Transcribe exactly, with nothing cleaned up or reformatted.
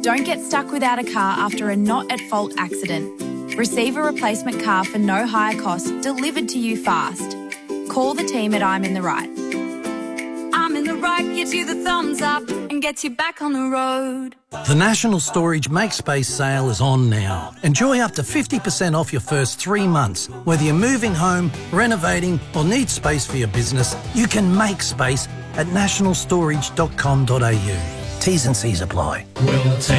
Don't get stuck without a car after a not-at-fault accident. Receive a replacement car for no higher cost delivered to you fast. Call the team at I'm in the Right. I'm in the Right gives you the thumbs up and gets you back on the road. The National Storage Make Space sale is on now. Enjoy up to fifty percent off your first three months. Whether you're moving home, renovating or need space for your business, you can make space at national storage dot com dot a u. T's and C's apply.